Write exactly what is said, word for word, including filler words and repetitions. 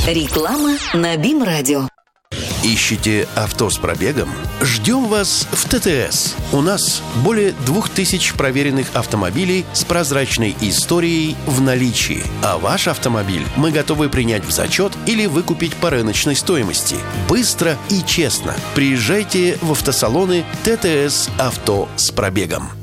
Реклама на БИМ-радио. Ищете авто с пробегом? Ждем вас в ТТС. У нас более двух тысяч проверенных автомобилей с прозрачной историей в наличии. А ваш автомобиль мы готовы принять в зачет или выкупить по рыночной стоимости. Быстро и честно. Приезжайте в автосалоны ТТС «Авто с пробегом».